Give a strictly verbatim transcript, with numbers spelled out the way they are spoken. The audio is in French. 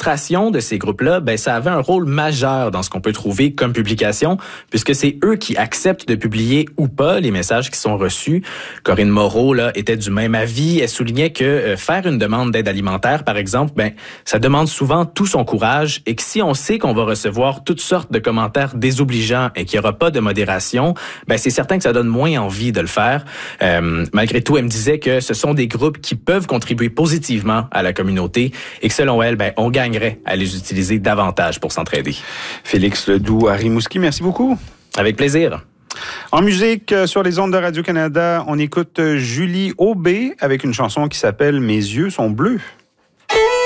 l'illustration de ces groupes-là, ben, ça avait un rôle majeur dans ce qu'on peut trouver comme publication, puisque c'est eux qui acceptent de publier ou pas les messages qui sont reçus. Corinne Moreau, là, était du même avis. Elle soulignait que euh, faire une demande d'aide alimentaire, par exemple, ben, ça demande souvent tout son courage et que si on sait qu'on va recevoir toutes sortes de commentaires désobligeants et qu'il n'y aura pas de modération, ben, c'est certain que ça donne moins envie de le faire. Euh, malgré tout, elle me disait que ce sont des groupes qui peuvent contribuer positivement à la communauté et que selon elle, ben, on gagnerait à les utiliser davantage pour s'entraider. Félix Ledoux à Rimouski, merci beaucoup. Avec plaisir. En musique, sur les ondes de Radio-Canada, on écoute Julie Aubé avec une chanson qui s'appelle « Mes yeux sont bleus ».